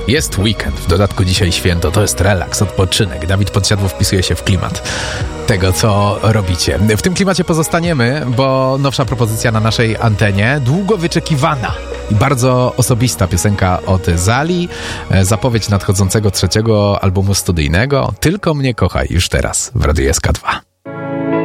Jest weekend, w dodatku dzisiaj święto, to jest relaks, odpoczynek. Dawid Podsiadło wpisuje się w klimat tego, co robicie. W tym klimacie pozostaniemy, bo nowsza propozycja na naszej antenie, długo wyczekiwana i bardzo osobista piosenka od Zali, zapowiedź nadchodzącego 3. albumu studyjnego. Tylko mnie kochaj już teraz w Radiu SK2.